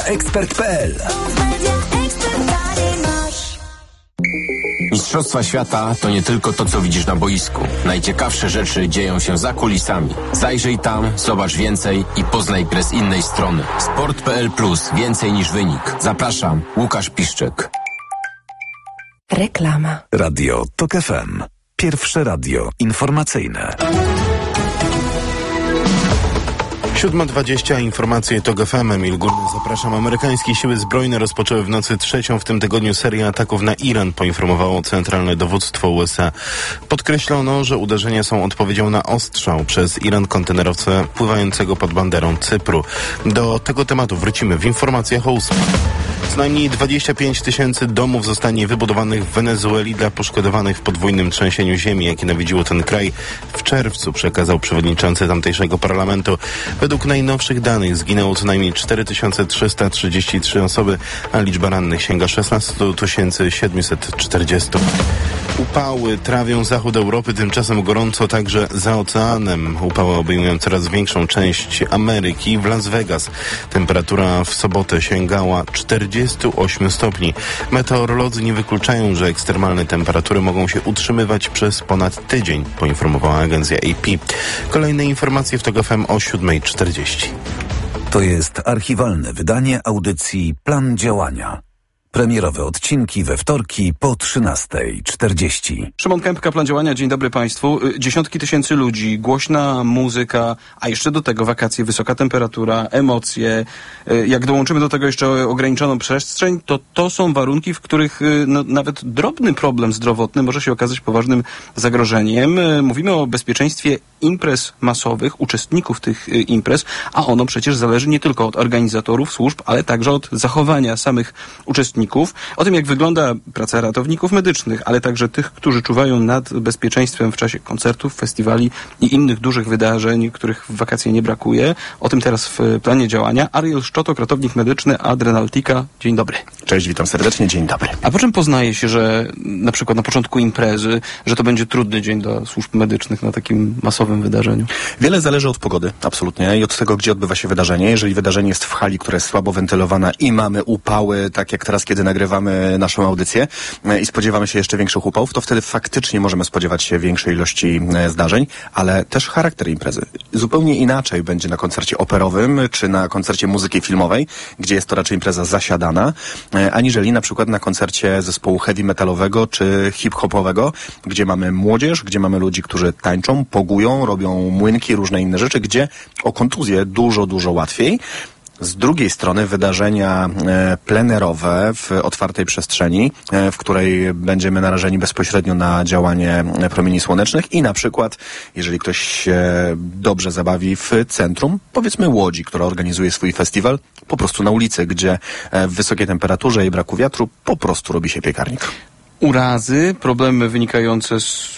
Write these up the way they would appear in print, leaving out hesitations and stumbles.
mediaexpert.pl. Mistrzostwa świata to nie tylko to, co widzisz na boisku. Najciekawsze rzeczy dzieją się za kulisami. Zajrzyj tam, zobacz więcej i poznaj grę z innej strony. Sport.pl Plus. Więcej niż wynik. Zapraszam, Łukasz Piszczek. Reklama. Radio TOK FM. Pierwsze radio informacyjne. 7:20, informacje TOK FM. Emil Górny, zapraszam. Amerykańskie siły zbrojne rozpoczęły w nocy trzecią w tym tygodniu serię ataków na Iran, poinformowało Centralne Dowództwo USA. Podkreślono, że uderzenia są odpowiedzią na ostrzał przez Iran kontenerowca pływającego pod banderą Cypru. Do tego tematu wrócimy w informacjach o 8. Co najmniej 25 000 domów zostanie wybudowanych w Wenezueli dla poszkodowanych w podwójnym trzęsieniu ziemi, jakie nawiedziło ten kraj w czerwcu, przekazał przewodniczący tamtejszego parlamentu. Według najnowszych danych zginęło co najmniej 4333 osoby, a liczba rannych sięga 16 740. Upały trawią zachód Europy, tymczasem gorąco także za oceanem. Upały obejmują coraz większą część Ameryki. W Las Vegas temperatura w sobotę sięgała 48 stopni. Meteorolodzy nie wykluczają, że ekstremalne temperatury mogą się utrzymywać przez ponad tydzień, poinformowała agencja AP. Kolejne informacje w TOK FM o 7:40. To jest archiwalne wydanie audycji Plan Działania. Premierowe odcinki we wtorki po 13:40. Szymon Kępka, Plan Działania. Dzień dobry Państwu. Dziesiątki tysięcy ludzi, głośna muzyka, a jeszcze do tego wakacje, wysoka temperatura, emocje. Jak dołączymy do tego jeszcze ograniczoną przestrzeń, to są warunki, w których nawet drobny problem zdrowotny może się okazać poważnym zagrożeniem. Mówimy o bezpieczeństwie imprez masowych, uczestników tych imprez, a ono przecież zależy nie tylko od organizatorów, służb, ale także od zachowania samych uczestników. O tym, jak wygląda praca ratowników medycznych, ale także tych, którzy czuwają nad bezpieczeństwem w czasie koncertów, festiwali i innych dużych wydarzeń, których w wakacje nie brakuje. O tym teraz w planie działania. Ariel Szczotok, ratownik medyczny Adrenaltika. Dzień dobry. Cześć, witam serdecznie, dzień dobry. A po czym poznaje się, że na przykład na początku imprezy, że to będzie trudny dzień dla służb medycznych na takim masowym wydarzeniu? Wiele zależy od pogody, absolutnie, i od tego, gdzie odbywa się wydarzenie. Jeżeli wydarzenie jest w hali, która jest słabo wentylowana i mamy upały, tak jak teraz, kiedy nagrywamy naszą audycję i spodziewamy się jeszcze większych upałów, to wtedy faktycznie możemy spodziewać się większej ilości zdarzeń, ale też charakter imprezy. Zupełnie inaczej będzie na koncercie operowym, czy na koncercie muzyki filmowej, gdzie jest to raczej impreza zasiadana, aniżeli na przykład na koncercie zespołu heavy metalowego, czy hip-hopowego, gdzie mamy młodzież, gdzie mamy ludzi, którzy tańczą, pogują, robią młynki, różne inne rzeczy, gdzie o kontuzję dużo łatwiej. Z drugiej strony wydarzenia plenerowe w otwartej przestrzeni, w której będziemy narażeni bezpośrednio na działanie promieni słonecznych i na przykład, jeżeli ktoś się dobrze zabawi w centrum, powiedzmy Łodzi, która organizuje swój festiwal, po prostu na ulicy, gdzie w wysokiej temperaturze i braku wiatru po prostu robi się piekarnik. Urazy, problemy wynikające z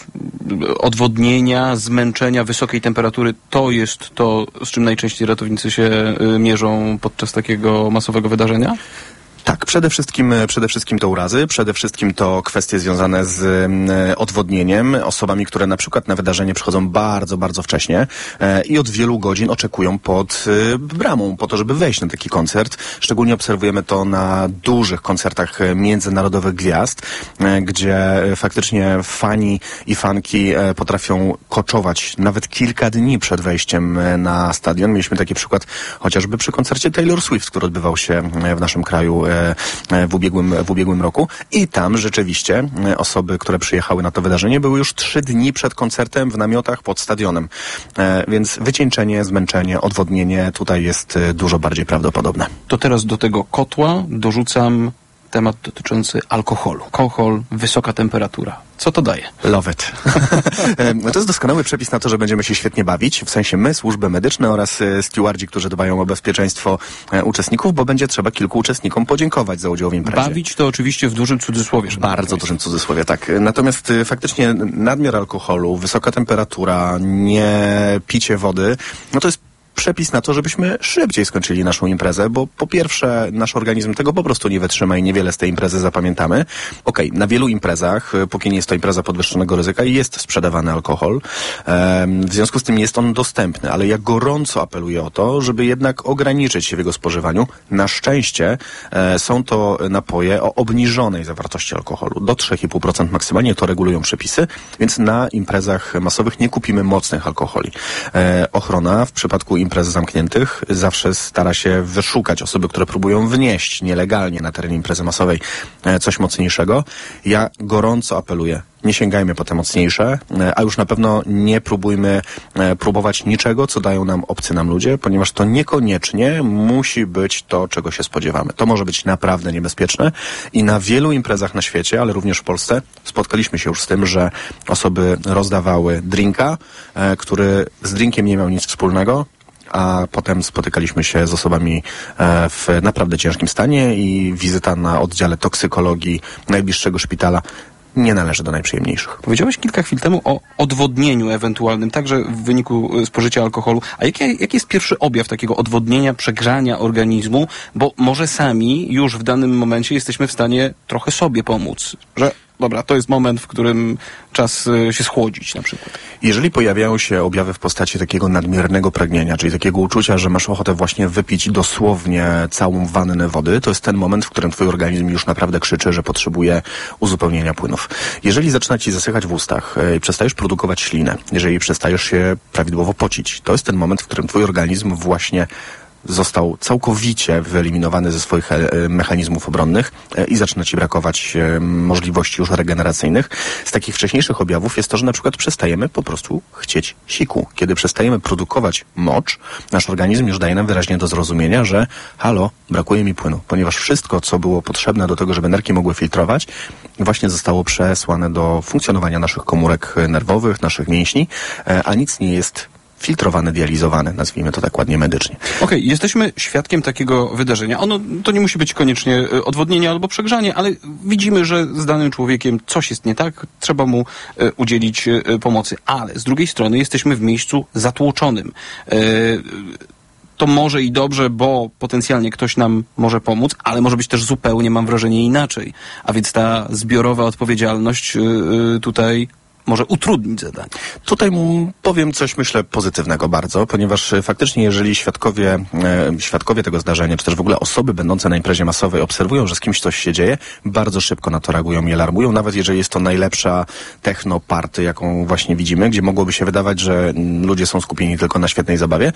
odwodnienia, zmęczenia, wysokiej temperatury, to jest to, z czym najczęściej ratownicy się mierzą podczas takiego masowego wydarzenia? Tak, przede wszystkim to urazy, przede wszystkim to kwestie związane z odwodnieniem, osobami, które na przykład na wydarzenie przychodzą bardzo wcześnie i od wielu godzin oczekują pod bramą po to, żeby wejść na taki koncert. Szczególnie obserwujemy to na dużych koncertach międzynarodowych gwiazd, gdzie faktycznie fani i fanki potrafią koczować nawet kilka dni przed wejściem na stadion. Mieliśmy taki przykład chociażby przy koncercie Taylor Swift, który odbywał się w naszym kraju w ubiegłym roku i tam rzeczywiście osoby, które przyjechały na to wydarzenie, były już 3 dni przed koncertem w namiotach pod stadionem. Więc wycieńczenie, zmęczenie, odwodnienie tutaj jest dużo bardziej prawdopodobne. To teraz do tego kotła dorzucam temat dotyczący alkoholu. Alkohol, wysoka temperatura. Co to daje? Love it. To jest doskonały przepis na to, że będziemy się świetnie bawić, w sensie my, służby medyczne oraz stewardzi, którzy dbają o bezpieczeństwo uczestników, bo będzie trzeba kilku uczestnikom podziękować za udział w imprezie. Bawić to oczywiście w dużym cudzysłowie. Bardzo dużym cudzysłowie, tak. Natomiast faktycznie nadmiar alkoholu, wysoka temperatura, nie picie wody, no to jest przepis na to, żebyśmy szybciej skończyli naszą imprezę, bo po pierwsze nasz organizm tego po prostu nie wytrzyma i niewiele z tej imprezy zapamiętamy. Okej, na wielu imprezach, póki nie jest to impreza podwyższonego ryzyka, jest sprzedawany alkohol. W związku z tym jest on dostępny, ale ja gorąco apeluję o to, żeby jednak ograniczyć się w jego spożywaniu. Na szczęście są to napoje o obniżonej zawartości alkoholu. Do 3,5% maksymalnie to regulują przepisy, więc na imprezach masowych nie kupimy mocnych alkoholi. Ochrona w przypadku imprez zamkniętych zawsze stara się wyszukać osoby, które próbują wnieść nielegalnie na teren imprezy masowej coś mocniejszego. Ja gorąco apeluję, nie sięgajmy po te mocniejsze, a już na pewno nie próbować niczego, co dają nam obcy nam ludzie, ponieważ to niekoniecznie musi być to, czego się spodziewamy. To może być naprawdę niebezpieczne i na wielu imprezach na świecie, ale również w Polsce spotkaliśmy się już z tym, że osoby rozdawały drinka, który z drinkiem nie miał nic wspólnego, a potem spotykaliśmy się z osobami w naprawdę ciężkim stanie i wizyta na oddziale toksykologii najbliższego szpitala nie należy do najprzyjemniejszych. Powiedziałeś kilka chwil temu o odwodnieniu ewentualnym, także w wyniku spożycia alkoholu. A jaki jest pierwszy objaw takiego odwodnienia, przegrzania organizmu? Bo może sami już w danym momencie jesteśmy w stanie trochę sobie pomóc, że dobra, to jest moment, w którym czas się schłodzić na przykład. Jeżeli pojawiają się objawy w postaci takiego nadmiernego pragnienia, czyli takiego uczucia, że masz ochotę właśnie wypić dosłownie całą wannę wody, to jest ten moment, w którym twój organizm już naprawdę krzyczy, że potrzebuje uzupełnienia płynów. Jeżeli zaczyna ci zasychać w ustach i przestajesz produkować ślinę, jeżeli przestajesz się prawidłowo pocić, to jest ten moment, w którym twój organizm właśnie został całkowicie wyeliminowany ze swoich mechanizmów obronnych i zaczyna ci brakować możliwości już regeneracyjnych. Z takich wcześniejszych objawów jest to, że na przykład przestajemy po prostu chcieć siku. Kiedy przestajemy produkować mocz, nasz organizm już daje nam wyraźnie do zrozumienia, że halo, brakuje mi płynu, ponieważ wszystko, co było potrzebne do tego, żeby nerki mogły filtrować, właśnie zostało przesłane do funkcjonowania naszych komórek nerwowych, naszych mięśni, a nic nie jest filtrowane, dializowane, nazwijmy to tak ładnie medycznie. Okej, jesteśmy świadkiem takiego wydarzenia. Ono to nie musi być koniecznie odwodnienie albo przegrzanie, ale widzimy, że z danym człowiekiem coś jest nie tak, trzeba mu udzielić pomocy. Ale z drugiej strony jesteśmy w miejscu zatłoczonym. To może i dobrze, bo potencjalnie ktoś nam może pomóc, ale może być też zupełnie, mam wrażenie, inaczej. A więc ta zbiorowa odpowiedzialność tutaj może utrudnić zadanie. Tutaj powiem coś, myślę, pozytywnego bardzo, ponieważ faktycznie jeżeli świadkowie tego zdarzenia, czy też w ogóle osoby będące na imprezie masowej obserwują, że z kimś coś się dzieje, bardzo szybko na to reagują i alarmują, nawet jeżeli jest to najlepsza techno-party, jaką właśnie widzimy, gdzie mogłoby się wydawać, że ludzie są skupieni tylko na świetnej zabawie.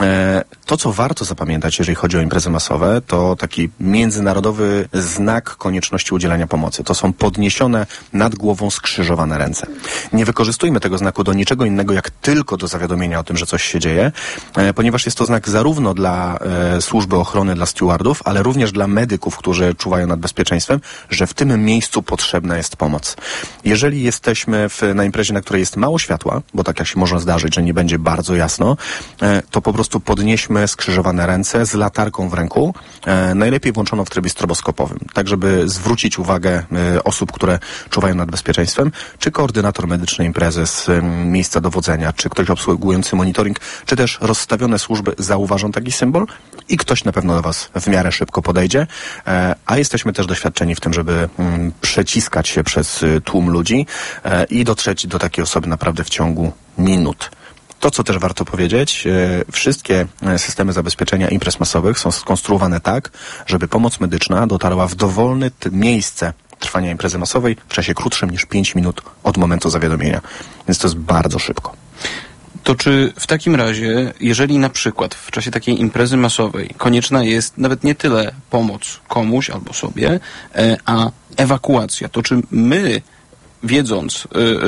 To, co warto zapamiętać, jeżeli chodzi o imprezy masowe, to taki międzynarodowy znak konieczności udzielania pomocy. To są podniesione nad głową skrzyżowane ręce. Nie wykorzystujmy tego znaku do niczego innego, jak tylko do zawiadomienia o tym, że coś się dzieje, ponieważ jest to znak zarówno dla służby ochrony, dla stewardów, ale również dla medyków, którzy czuwają nad bezpieczeństwem, że w tym miejscu potrzebna jest pomoc. Jeżeli jesteśmy na imprezie, na której jest mało światła, bo tak jak się może zdarzyć, że nie będzie bardzo jasno, to po prostu podnieśmy skrzyżowane ręce z latarką w ręku, najlepiej włączoną w trybie stroboskopowym, tak żeby zwrócić uwagę osób, które czuwają nad bezpieczeństwem, czy koordynator medycznej imprezy z miejsca dowodzenia, czy ktoś obsługujący monitoring, czy też rozstawione służby zauważą taki symbol i ktoś na pewno do was w miarę szybko podejdzie, a jesteśmy też doświadczeni w tym, żeby przeciskać się przez tłum ludzi i dotrzeć do takiej osoby naprawdę w ciągu minut. To, co też warto powiedzieć, wszystkie systemy zabezpieczenia imprez masowych są skonstruowane tak, żeby pomoc medyczna dotarła w dowolne miejsce trwania imprezy masowej w czasie krótszym niż 5 minut od momentu zawiadomienia. Więc to jest bardzo szybko. To czy w takim razie, jeżeli na przykład w czasie takiej imprezy masowej konieczna jest nawet nie tyle pomoc komuś albo sobie, a ewakuacja, to czy my, wiedząc,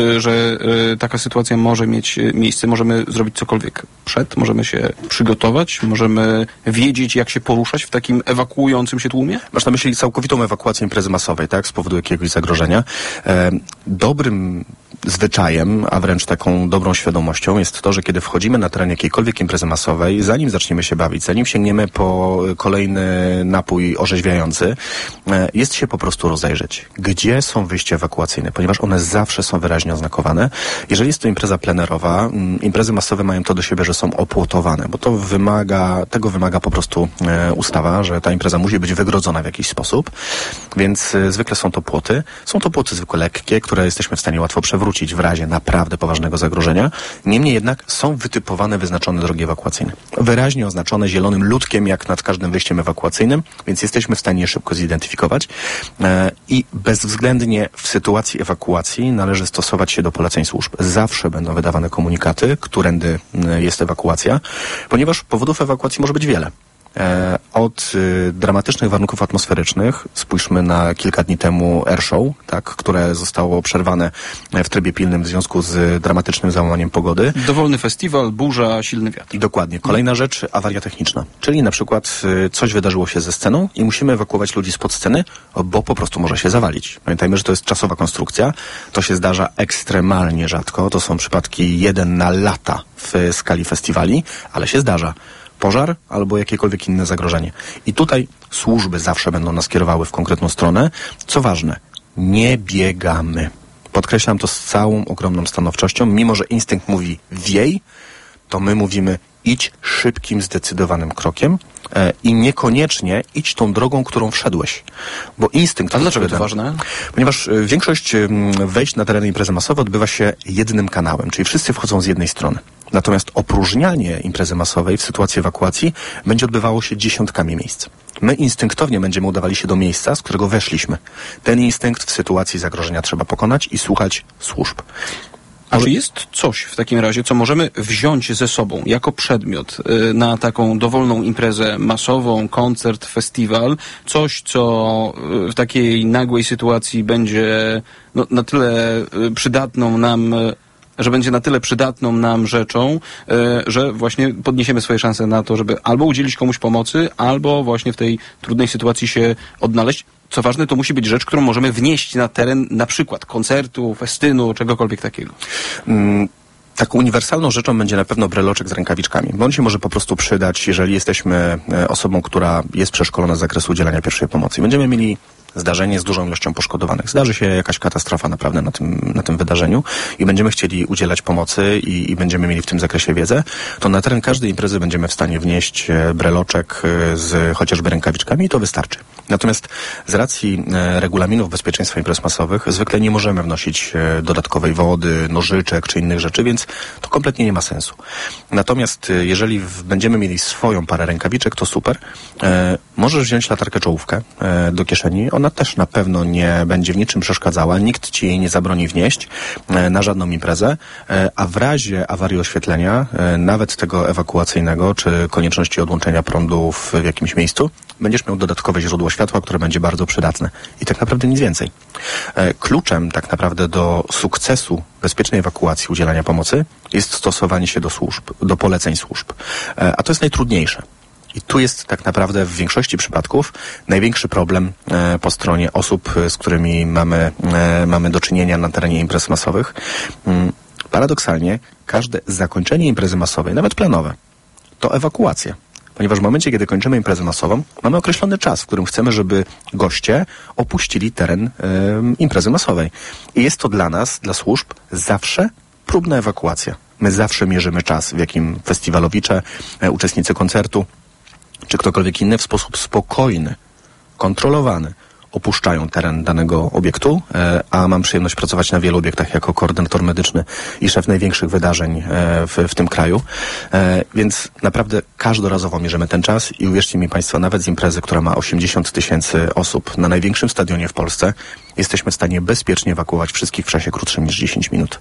że taka sytuacja może mieć miejsce, możemy zrobić cokolwiek przed, możemy się przygotować, możemy wiedzieć, jak się poruszać w takim ewakuującym się tłumie? Masz na myśli całkowitą ewakuację imprezy masowej, tak? Z powodu jakiegoś zagrożenia. Dobrym zwyczajem, a wręcz taką dobrą świadomością jest to, że kiedy wchodzimy na teren jakiejkolwiek imprezy masowej, zanim zaczniemy się bawić, zanim sięgniemy po kolejny napój orzeźwiający, jest się po prostu rozejrzeć. Gdzie są wyjścia ewakuacyjne? Ponieważ one zawsze są wyraźnie oznakowane. Jeżeli jest to impreza plenerowa, imprezy masowe mają to do siebie, że są opłotowane, bo tego wymaga po prostu ustawa, że ta impreza musi być wygrodzona w jakiś sposób, więc zwykle są to płoty. Są to płoty zwykle lekkie, które jesteśmy w stanie łatwo przewrócić w razie naprawdę poważnego zagrożenia. Niemniej jednak są wytypowane, wyznaczone drogi ewakuacyjne. Wyraźnie oznaczone zielonym ludkiem, jak nad każdym wyjściem ewakuacyjnym, więc jesteśmy w stanie je szybko zidentyfikować i bezwzględnie w sytuacji ewakuacji należy stosować się do poleceń służb. Zawsze będą wydawane komunikaty, którędy jest ewakuacja, ponieważ powodów ewakuacji może być wiele. Od dramatycznych warunków atmosferycznych, spójrzmy na kilka dni temu airshow, tak, które zostało przerwane w trybie pilnym w związku z dramatycznym załamaniem pogody. Dowolny festiwal, burza, silny wiatr. Dokładnie. Kolejna rzecz, awaria techniczna. Czyli na przykład coś wydarzyło się ze sceną i musimy ewakuować ludzi spod sceny, bo po prostu może się zawalić. Pamiętajmy, że to jest czasowa konstrukcja. To się zdarza ekstremalnie rzadko. To są przypadki 1 na lata w skali festiwali, ale się zdarza. Pożar albo jakiekolwiek inne zagrożenie. I tutaj służby zawsze będą nas kierowały w konkretną stronę. Co ważne, nie biegamy. Podkreślam to z całą ogromną stanowczością. Mimo że instynkt mówi wiej, to my mówimy idź szybkim, zdecydowanym krokiem i niekoniecznie idź tą drogą, którą wszedłeś. Bo instynkt... A dlaczego to ważne? Ponieważ większość wejść na tereny imprezy masowe odbywa się jednym kanałem, czyli wszyscy wchodzą z jednej strony. Natomiast opróżnianie imprezy masowej w sytuacji ewakuacji będzie odbywało się dziesiątkami miejsc. My instynktownie będziemy udawali się do miejsca, z którego weszliśmy. Ten instynkt w sytuacji zagrożenia trzeba pokonać i słuchać służb. A czy jest coś w takim razie, co możemy wziąć ze sobą jako przedmiot na taką dowolną imprezę masową, koncert, festiwal? Coś, co w takiej nagłej sytuacji będzie na tyle przydatną nam, że będzie na tyle przydatną nam rzeczą, że właśnie podniesiemy swoje szanse na to, żeby albo udzielić komuś pomocy, albo właśnie w tej trudnej sytuacji się odnaleźć. Co ważne, to musi być rzecz, którą możemy wnieść na teren na przykład koncertu, festynu, czegokolwiek takiego. Taką uniwersalną rzeczą będzie na pewno breloczek z rękawiczkami. Bo on się może po prostu przydać, jeżeli jesteśmy osobą, która jest przeszkolona z zakresu udzielania pierwszej pomocy. Będziemy mieli zdarzenie z dużą ilością poszkodowanych. Zdarzy się jakaś katastrofa naprawdę na tym wydarzeniu i będziemy chcieli udzielać pomocy i będziemy mieli w tym zakresie wiedzę, to na teren każdej imprezy będziemy w stanie wnieść breloczek z chociażby rękawiczkami i to wystarczy. Natomiast z racji regulaminów bezpieczeństwa imprez masowych zwykle nie możemy wnosić dodatkowej wody, nożyczek czy innych rzeczy, więc to kompletnie nie ma sensu. Natomiast jeżeli będziemy mieli swoją parę rękawiczek, to super. Możesz wziąć latarkę czołówkę do kieszeni. Ona też na pewno nie będzie w niczym przeszkadzała. Nikt ci jej nie zabroni wnieść na żadną imprezę, a w razie awarii oświetlenia, nawet tego ewakuacyjnego, czy konieczności odłączenia prądu w jakimś miejscu, będziesz miał dodatkowe źródło światła, które będzie bardzo przydatne. I tak naprawdę nic więcej. Kluczem tak naprawdę do sukcesu bezpiecznej ewakuacji, udzielania pomocy jest stosowanie się do służb, do poleceń służb. A to jest najtrudniejsze. I tu jest tak naprawdę w większości przypadków największy problem po stronie osób, z którymi mamy do czynienia na terenie imprez masowych. Paradoksalnie każde zakończenie imprezy masowej, nawet planowe, to ewakuacja. Ponieważ w momencie, kiedy kończymy imprezę masową, mamy określony czas, w którym chcemy, żeby goście opuścili teren imprezy masowej. I jest to dla nas, dla służb, zawsze próbna ewakuacja. My zawsze mierzymy czas, w jakim festiwalowicze, uczestnicy koncertu, czy ktokolwiek inny w sposób spokojny, kontrolowany opuszczają teren danego obiektu, a mam przyjemność pracować na wielu obiektach jako koordynator medyczny i szef największych wydarzeń w tym kraju. Więc naprawdę każdorazowo mierzymy ten czas i uwierzcie mi Państwo, nawet z imprezy, która ma 80 000 osób na największym stadionie w Polsce, jesteśmy w stanie bezpiecznie ewakuować wszystkich w czasie krótszym niż 10 minut.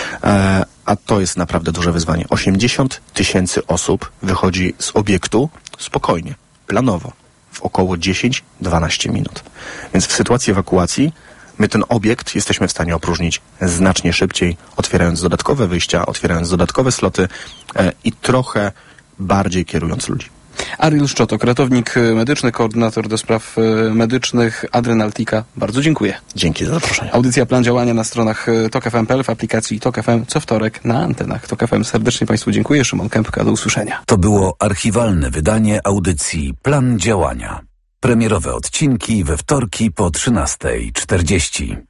A to jest naprawdę duże wyzwanie. 80 000 osób wychodzi z obiektu spokojnie, planowo, w około 10-12 minut. Więc w sytuacji ewakuacji my ten obiekt jesteśmy w stanie opróżnić znacznie szybciej, otwierając dodatkowe wyjścia, otwierając dodatkowe sloty i trochę bardziej kierując ludzi. Ariel Szczotok, ratownik medyczny, koordynator do spraw medycznych Adrenaltika. Bardzo dziękuję. Dzięki za zaproszenie. Audycja Plan Działania na stronach TOK FM.pl, w aplikacji TOK FM co wtorek na antenach TOK FM. Serdecznie Państwu dziękuję. Szymon Kępka, do usłyszenia. To było archiwalne wydanie audycji Plan Działania. Premierowe odcinki we wtorki po 13:40.